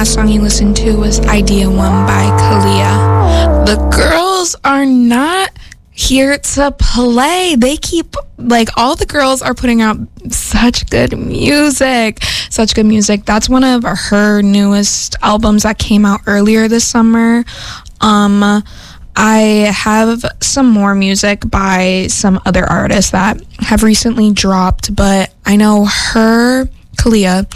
last song you listened to was Idea One by Kalia. The girls are not here to play. They keep, like, all the girls are putting out such good music. That's one of her newest albums that came out earlier this summer. I have some more music by some other artists that have recently dropped, but I know her, Kalia,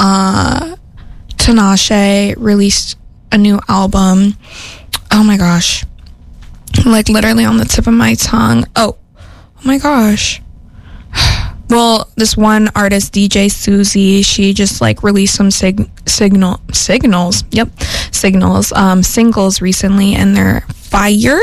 Tinashe released a new album. Oh my gosh. Like, literally on the tip of my tongue. Oh my gosh. Well, this one artist, DJ Susie, she just, like, released some singles recently, and they're fire.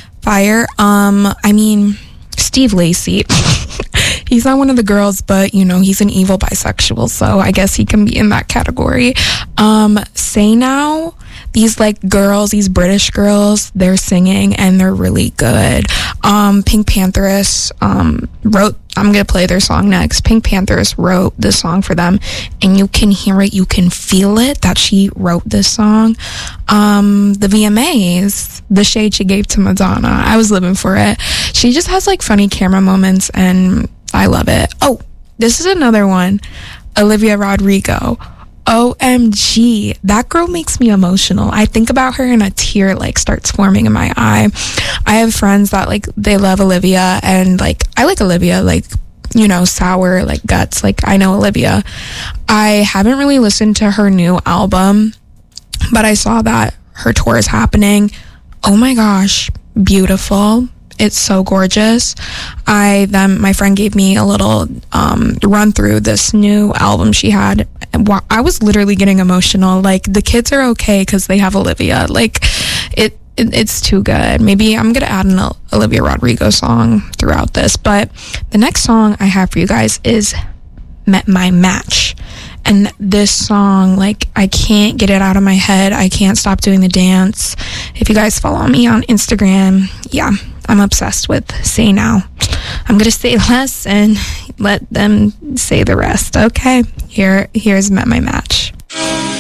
I mean, Steve Lacy. He's not one of the girls, but, you know, he's an evil bisexual, so I guess he can be in that category. Say Now, these, like, girls, these British girls, they're singing and they're really good. Pink Panthers wrote, I'm gonna play their song next. Pink Panthers wrote this song for them, and you can hear it, you can feel it that she wrote this song. The VMAs, the shade she gave to Madonna, I was living for it. She just has, like, funny camera moments, and I love it. Oh, this is another one. Olivia Rodrigo. OMG, that girl makes me emotional. I think about her and a tear, like, starts forming in my eye. I have friends that, like, they love Olivia, and, like, I like Olivia, like, you know, sour, like, guts. Like, I know Olivia. I haven't really listened to her new album, but I saw that her tour is happening. Oh my gosh, beautiful. It's so gorgeous. My friend gave me a little run through this new album she had. I was literally getting emotional. Like, the kids are okay because they have Olivia. Like, it's too good. Maybe I'm gonna add an Olivia Rodrigo song throughout this. But the next song I have for you guys is Met My Match. And this song, like, I can't get it out of my head. I can't stop doing the dance. If you guys follow me on Instagram, yeah, I'm obsessed with Say Now. I'm gonna say less and let them say the rest. Okay, here's Met My Match.